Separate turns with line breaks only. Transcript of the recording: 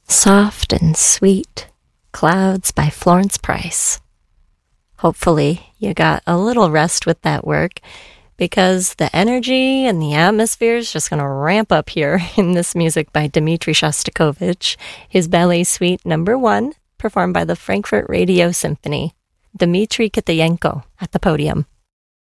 Soft and Sweet, Clouds by Florence Price. Hopefully you got a little rest with that work, because the energy and the atmosphere is just going to ramp up here in this music by Dmitri Shostakovich, his Ballet Suite No. 1, performed by the Frankfurt Radio Symphony. Dmitri Kitayenko at the podium.